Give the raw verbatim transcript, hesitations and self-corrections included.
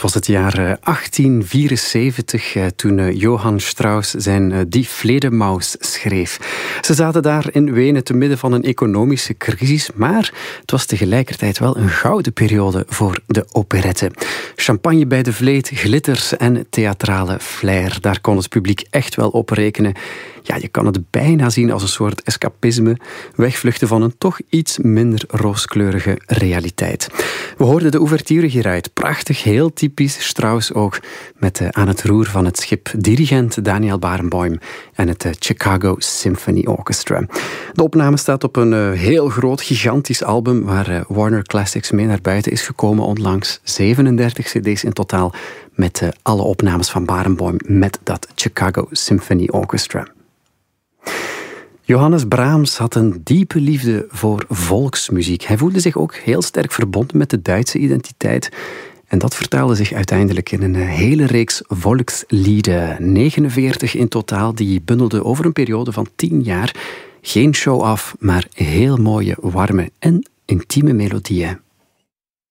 was het jaar achttien vierenzeventig toen Johann Strauss zijn Die Fledermaus schreef. Ze zaten daar in Wenen te midden van een economische crisis, maar het was tegelijkertijd wel een gouden periode voor de operette. Champagne bij de vleet, glitters en theatrale flair. Daar kon het publiek echt wel op rekenen. Ja, je kan het bijna zien als een soort escapisme, wegvluchten van een toch iets minder rooskleurige realiteit. We hoorden de ouverture hieruit. Prachtig, heel typisch Strauss ook, met uh, aan het roer van het schip dirigent Daniel Barenboim en het uh, Chicago Symphony Orchestra. De opname staat op een uh, heel groot, gigantisch album waar uh, Warner Classics mee naar buiten is gekomen onlangs. zevenendertig cd's in totaal met uh, alle opnames van Barenboim met dat Chicago Symphony Orchestra. Johannes Brahms had een diepe liefde voor volksmuziek. Hij voelde zich ook heel sterk verbonden met de Duitse identiteit. En dat vertaalde zich uiteindelijk in een hele reeks volkslieden. negenenveertig in totaal, die bundelden over een periode van tien jaar. Geen show-off, maar heel mooie, warme en intieme melodieën.